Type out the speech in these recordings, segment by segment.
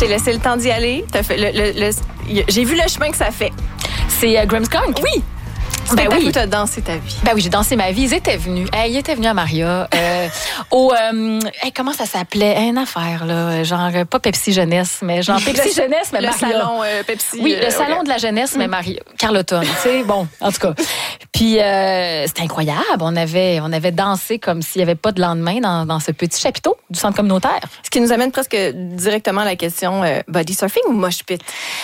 t'ai laissé le temps d'y aller. T'as fait j'ai vu le chemin que ça fait. C'est Grimmskunk? Oui! Ben oui. Où t'as dansé ta vie. Ben oui, j'ai dansé ma vie. Ils étaient venus. Ils étaient venus à Maria. Comment ça s'appelait? Une affaire, là. Genre, pas Pepsi Jeunesse, mais genre Pepsi Jeunesse, mais le Maria. salon Pepsi. Oui, le salon de la jeunesse, mais Maria. Carleton, tu sais. Bon, en tout cas. Puis, c'était incroyable. On avait dansé comme s'il n'y avait pas de lendemain dans ce petit chapiteau du centre communautaire. Ce qui nous amène presque directement à la question body surfing ou mosh pit?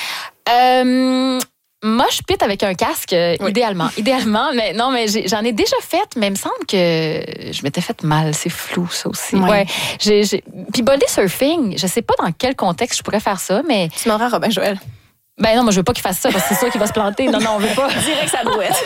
Mosh pit avec un casque, idéalement. Idéalement, mais non, mais j'en ai déjà fait, mais il me semble que je m'étais fait mal. C'est flou, ça aussi. Ouais. Puis body surfing, je sais pas dans quel contexte je pourrais faire ça, mais... Tu demanderas à Robin Joël. Ben non, moi, je veux pas qu'il fasse ça, parce que c'est sûr qu'il va se planter. Non, on veut pas. Direct sa brouette.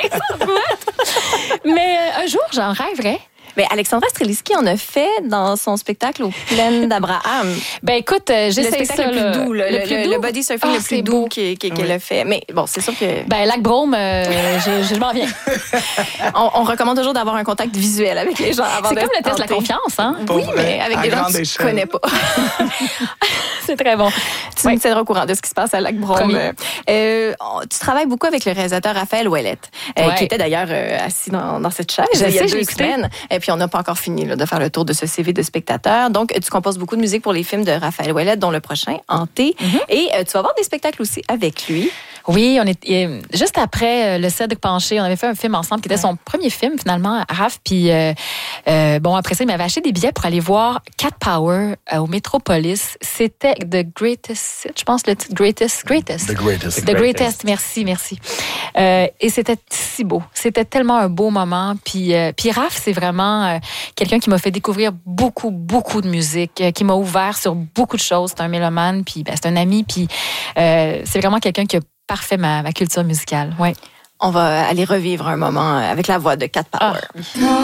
Mais un jour, j'en rêverais. Mais Alexandra Streliski en a fait dans son spectacle aux Plaines d'Abraham. Ben écoute, j'essaie ça. Le plus doux, le body surfing le plus doux qu'elle a fait. Mais bon, c'est sûr que... Ben Lac Brome, je m'en viens. On recommande toujours d'avoir un contact visuel avec les gens avant de... C'est comme le test de la confiance, hein? Oui, mais avec des gens que tu ne connais pas. C'est très bon. Tu me tiendras au courant de ce qui se passe à Lac Brome. Tu travailles beaucoup avec le réalisateur Raphaël Ouellette, qui était d'ailleurs assis dans cette chaise il y a 2 semaines. Et puis, on n'a pas encore fini de faire le tour de ce CV de spectateur. Donc, tu composes beaucoup de musique pour les films de Raphaël Ouellette, dont le prochain, Hanté. Et tu vas avoir des spectacles aussi avec lui. Oui, juste après Le Cèdre penché, on avait fait un film ensemble qui était son premier film, finalement, Raph. Puis, après ça, il m'avait acheté des billets pour aller voir Cat Power au Métropolis. C'était The Greatest, je pense, le titre Greatest. The Greatest, merci. Et c'était si beau. C'était tellement un beau moment. Puis Raph, c'est vraiment quelqu'un qui m'a fait découvrir beaucoup, beaucoup de musique, qui m'a ouvert sur beaucoup de choses. C'est un mélomane, puis c'est un ami. Puis c'est vraiment quelqu'un qui a parfait ma culture musicale. Ouais. On va aller revivre un moment avec la voix de Cat Power.